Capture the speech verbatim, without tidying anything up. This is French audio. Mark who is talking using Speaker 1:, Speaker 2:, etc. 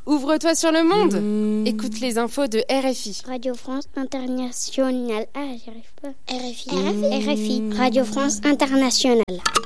Speaker 1: Ouvre-toi sur le monde. Mmh. Écoute les infos de R F I.
Speaker 2: Radio France Internationale. Ah, j'y arrive pas. R F I. Mmh. R F I. Radio France Internationale.